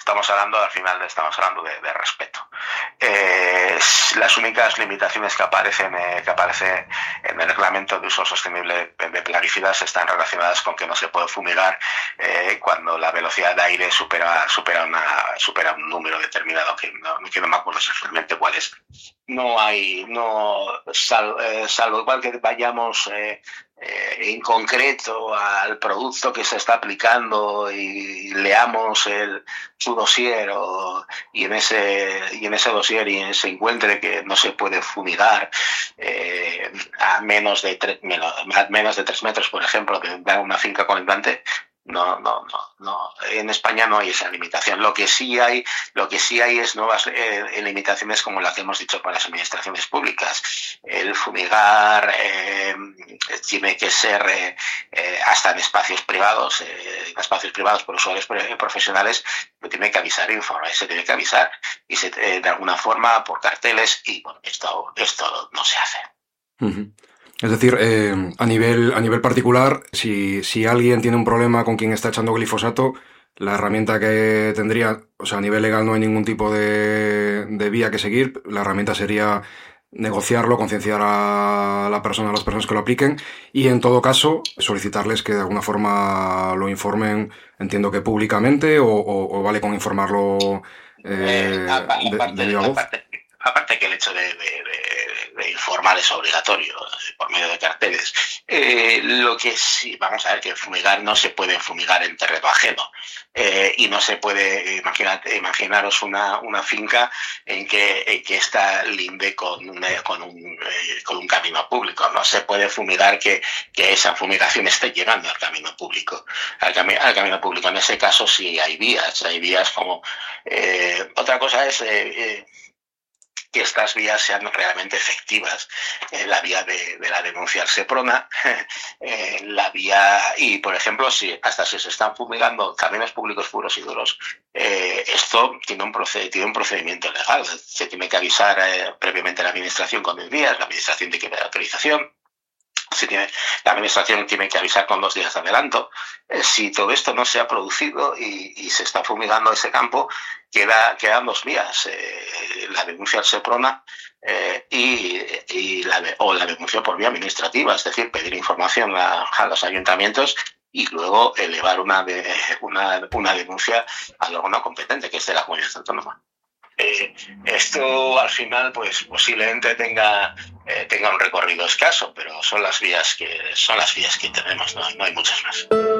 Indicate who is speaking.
Speaker 1: al final estamos hablando de respeto. Las únicas limitaciones que aparecen en el reglamento de uso sostenible de plaguicidas están relacionadas con que no se puede fumigar cuando la velocidad de aire supera un número determinado, que no me acuerdo exactamente cuál es. Salvo igual que vayamos en concreto al producto que se está aplicando y leamos su dossier y en ese dossier se encuentre que no se puede fumigar a menos de 3 metros, por ejemplo, de una finca colindante. No. En España no hay esa limitación. Lo que sí hay es nuevas limitaciones como las que hemos dicho con las administraciones públicas. El fumigar tiene que ser hasta en espacios privados por usuarios profesionales, lo tiene que avisar, se tiene que avisar y de alguna forma por carteles, y bueno, esto no se hace.
Speaker 2: Uh-huh. Es decir, a nivel particular, si alguien tiene un problema con quien está echando glifosato, la herramienta que tendría, o sea, a nivel legal no hay ningún tipo de vía que seguir, la herramienta sería negociarlo, concienciar a las personas que lo apliquen, y en todo caso solicitarles que de alguna forma lo informen, entiendo que públicamente, o vale con informarlo de viva voz.
Speaker 1: Aparte que el hecho de informar es obligatorio por medio de carteles. Lo que sí, vamos a ver, que fumigar no se puede fumigar en terreno ajeno. Y no se puede, imaginaros una finca en que está linde con un camino público. No se puede fumigar que esa fumigación esté llegando al camino público. Al camino público. En ese caso sí hay vías como... otra cosa es... que estas vías sean realmente efectivas. La vía de la denuncia al Seprona, la vía, y por ejemplo, si se están fumigando caminos públicos puros y duros, esto tiene un procedimiento legal. Se tiene que avisar previamente a la administración con 10 días, la administración tiene que dar autorización. La administración tiene que avisar con 2 días de adelanto. Si todo esto no se ha producido y se está fumigando ese campo, quedan 2 vías: la denuncia al Seprona o la denuncia por vía administrativa, es decir, pedir información a los ayuntamientos y luego elevar una denuncia al órgano competente, que es de la comunidad autónoma. Esto al final pues posiblemente tenga un recorrido escaso, pero son las vías que tenemos, no hay muchas más.